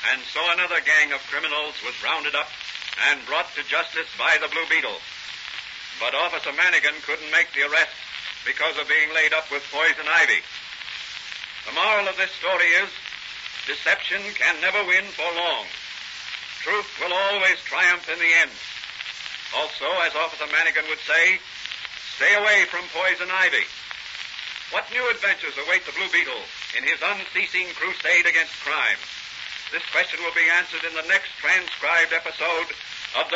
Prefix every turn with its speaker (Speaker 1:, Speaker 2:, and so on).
Speaker 1: And so another gang of criminals was rounded up and brought to justice by the Blue Beetle. But Officer Manigan couldn't make the arrest because of being laid up with poison ivy. The moral of this story is, deception can never win for long. Truth will always triumph in the end. Also, as Officer Manigan would say, stay away from poison ivy. What new adventures await the Blue Beetle in his unceasing crusade against crime? This question will be answered in the next transcribed episode